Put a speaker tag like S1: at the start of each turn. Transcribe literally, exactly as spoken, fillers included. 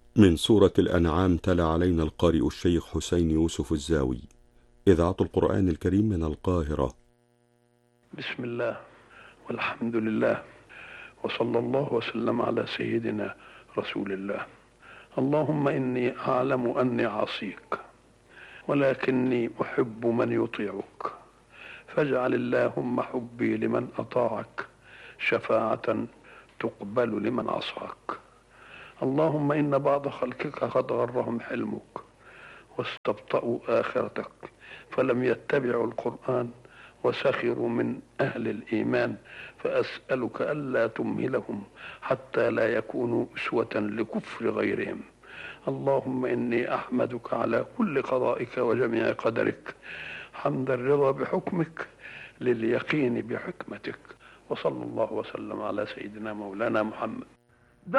S1: من سورة الأنعام تلا علينا القارئ الشيخ حسين يوسف الزاوي. إذاعة القرآن الكريم من القاهرة.
S2: بسم الله والحمد لله وصلى الله وسلم على سيدنا رسول الله. اللهم إني أعلم أني عصيك ولكني أحب من يطيعك، فاجعل اللهم حبي لمن أطاعك شفاعة تقبل لمن عصاك. اللهم إن بعض خلقك قد غرهم حلمك واستبطأوا آخرتك فلم يتبعوا القرآن وسخروا من أهل الإيمان، فأسألك ألا تمهلهم حتى لا يكونوا أسوة لكفر غيرهم. اللهم إني أحمدك على كل قضائك وجميع قدرك، حمد الرضا بحكمك لليقين بحكمتك. وصلى الله وسلم على سيدنا مولانا محمد